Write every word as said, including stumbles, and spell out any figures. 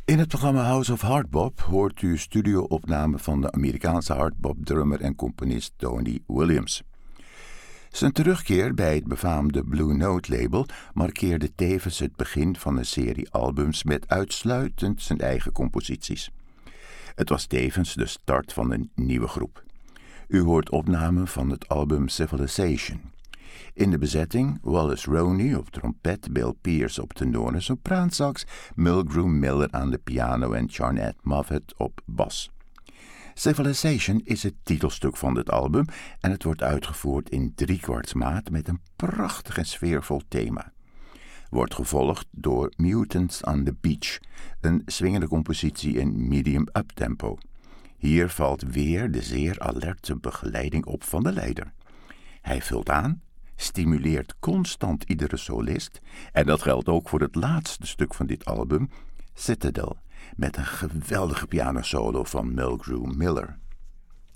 In het programma House of Hardbop hoort u studio-opnamen van de Amerikaanse hardbop-drummer en componist Tony Williams. Zijn terugkeer bij het befaamde Blue Note-label markeerde tevens het begin van een serie albums met uitsluitend zijn eigen composities. Het was tevens de start van een nieuwe groep. U hoort opnamen van het album Civilization. In de bezetting Wallace Roney op trompet, Bill Pierce op tenor en sopraansax, Mulgrew Miller aan de piano en Charnette Moffett op bas. Civilization is het titelstuk van dit album en het wordt uitgevoerd in driekwartsmaat met een prachtig en sfeervol thema. Wordt gevolgd door Mutants on the Beach, een swingende compositie in medium uptempo. Hier valt weer de zeer alerte begeleiding op van de leider. Hij vult aan, stimuleert constant iedere solist en dat geldt ook voor het laatste stuk van dit album, Citadel, met een geweldige pianosolo van Mulgrew Miller.